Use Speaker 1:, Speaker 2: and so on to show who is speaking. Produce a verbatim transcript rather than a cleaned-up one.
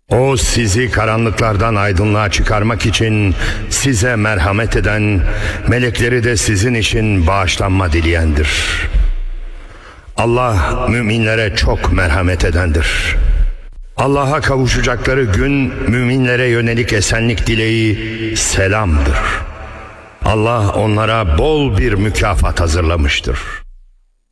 Speaker 1: O sizi karanlıklardan aydınlığa çıkarmak için size merhamet eden, melekleri de sizin için bağışlanma dileyendir. Allah müminlere çok merhamet edendir. Allah'a kavuşacakları gün müminlere yönelik esenlik dileği selamdır. Allah onlara bol bir mükafat hazırlamıştır.